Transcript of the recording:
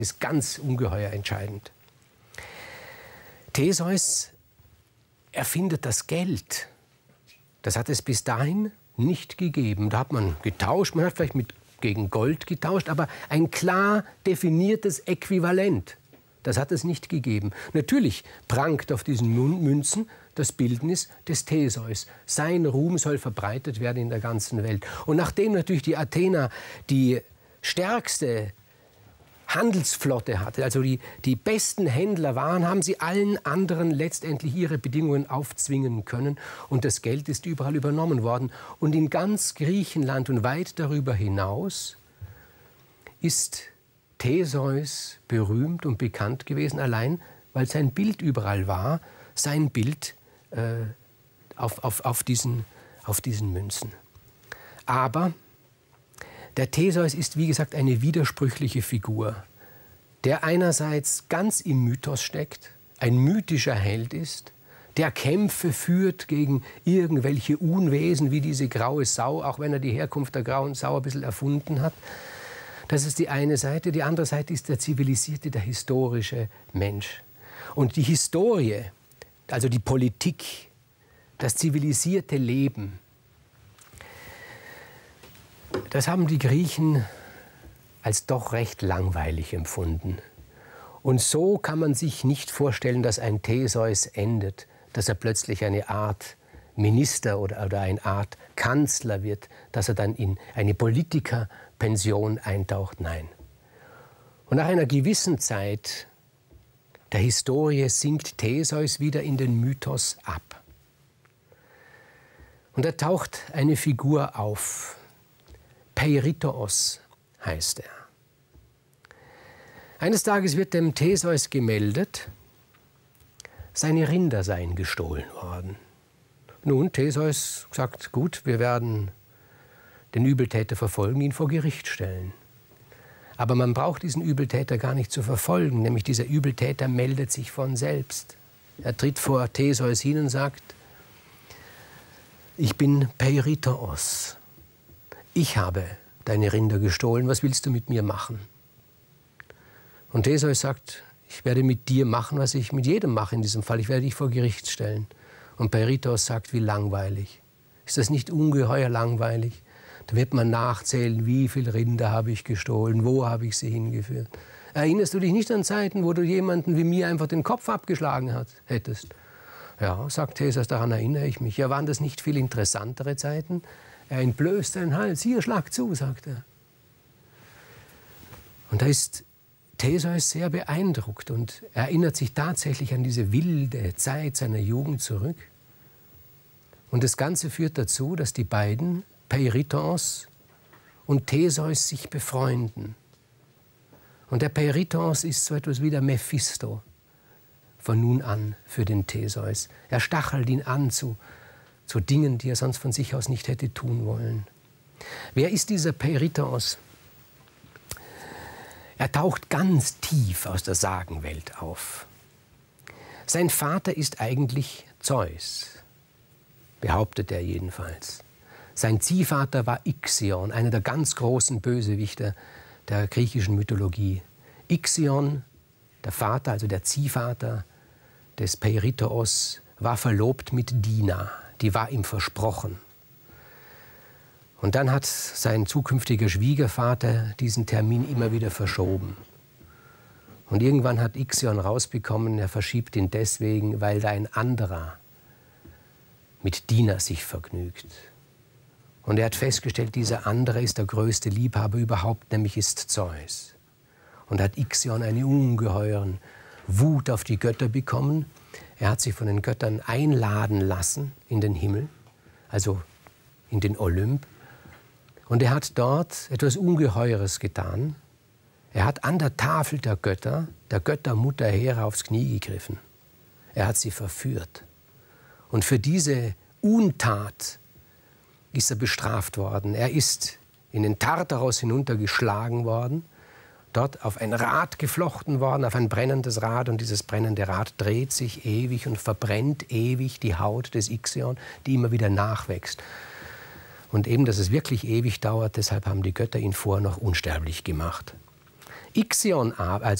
ist ganz ungeheuer entscheidend. Theseus erfindet das Geld. Das hat es bis dahin nicht gegeben. Da hat man getauscht, man hat vielleicht gegen Gold getauscht, aber ein klar definiertes Äquivalent, das hat es nicht gegeben. Natürlich prangt auf diesen Münzen das Bildnis des Theseus. Sein Ruhm soll verbreitet werden in der ganzen Welt. Und nachdem natürlich die Athener die stärkste Handelsflotte hatte, also die besten Händler waren, haben sie allen anderen letztendlich ihre Bedingungen aufzwingen können. Und das Geld ist überall übernommen worden. Und in ganz Griechenland und weit darüber hinaus ist Theseus berühmt und bekannt gewesen, allein weil sein Bild überall war, sein Bild auf diesen Münzen. Aber der Theseus ist, wie gesagt, eine widersprüchliche Figur, der einerseits ganz im Mythos steckt, ein mythischer Held ist, der Kämpfe führt gegen irgendwelche Unwesen wie diese graue Sau, auch wenn er die Herkunft der grauen Sau ein bisschen erfunden hat. Das ist die eine Seite. Die andere Seite ist der zivilisierte, der historische Mensch. Und die Historie, also die Politik, das zivilisierte Leben, das haben die Griechen als doch recht langweilig empfunden. Und so kann man sich nicht vorstellen, dass ein Theseus endet, dass er plötzlich eine Art Minister oder eine Art Kanzler wird, dass er dann in eine Politikerpension eintaucht. Nein. Und nach einer gewissen Zeit der Historie sinkt Theseus wieder in den Mythos ab. Und da taucht eine Figur auf. Peirithos heißt er. Eines Tages wird dem Theseus gemeldet, seine Rinder seien gestohlen worden. Nun, Theseus sagt, gut, wir werden den Übeltäter verfolgen, ihn vor Gericht stellen. Aber man braucht diesen Übeltäter gar nicht zu verfolgen, nämlich dieser Übeltäter meldet sich von selbst. Er tritt vor Theseus hin und sagt, ich bin Peirithos. Ich habe deine Rinder gestohlen, was willst du mit mir machen? Und Theseus sagt, ich werde mit dir machen, was ich mit jedem mache in diesem Fall. Ich werde dich vor Gericht stellen. Und Peirithos sagt, wie langweilig. Ist das nicht ungeheuer langweilig? Da wird man nachzählen, wie viele Rinder habe ich gestohlen, wo habe ich sie hingeführt. Erinnerst du dich nicht an Zeiten, wo du jemanden wie mir einfach den Kopf abgeschlagen hättest? Ja, sagt Theseus, daran erinnere ich mich. Ja, waren das nicht viel interessantere Zeiten? Er entblößt seinen Hals. Hier, schlag zu, sagt er. Und da ist Theseus sehr beeindruckt und erinnert sich tatsächlich an diese wilde Zeit seiner Jugend zurück. Und das Ganze führt dazu, dass die beiden, Peirithos und Theseus, sich befreunden. Und der Peirithos ist so etwas wie der Mephisto von nun an für den Theseus. Er stachelt ihn an zu Dingen, die er sonst von sich aus nicht hätte tun wollen. Wer ist dieser Peirithos? Er taucht ganz tief aus der Sagenwelt auf. Sein Vater ist eigentlich Zeus, behauptet er jedenfalls. Sein Ziehvater war Ixion, einer der ganz großen Bösewichter der griechischen Mythologie. Ixion, der Vater, also der Ziehvater des Peirithos, war verlobt mit Dina. Die war ihm versprochen. Und dann hat sein zukünftiger Schwiegervater diesen Termin immer wieder verschoben. Und irgendwann hat Ixion rausbekommen, er verschiebt ihn deswegen, weil da ein anderer mit Dina sich vergnügt. Und er hat festgestellt, dieser andere ist der größte Liebhaber überhaupt, nämlich ist Zeus. Und hat Ixion eine ungeheuren Wut auf die Götter bekommen. Er hat sich von den Göttern einladen lassen in den Himmel, also in den Olymp. Und er hat dort etwas Ungeheures getan. Er hat an der Tafel der Göttermutter Hera, aufs Knie gegriffen. Er hat sie verführt. Und für diese Untat ist er bestraft worden. Er ist in den Tartaros hinuntergeschlagen worden, dort auf ein Rad geflochten worden, auf ein brennendes Rad. Und dieses brennende Rad dreht sich ewig und verbrennt ewig die Haut des Ixion, die immer wieder nachwächst. Und eben, dass es wirklich ewig dauert, deshalb haben die Götter ihn vorher noch unsterblich gemacht. Ixion, also